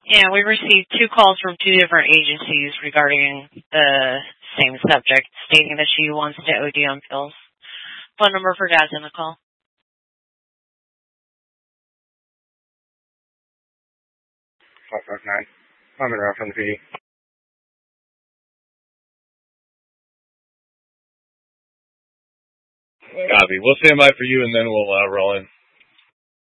Yeah, we received two calls from two different agencies regarding the same subject, stating that she wants to OD on pills. Phone number for guys in the call. 559. I'm in from the PD. Copy. We'll stand by for you, and then we'll roll in.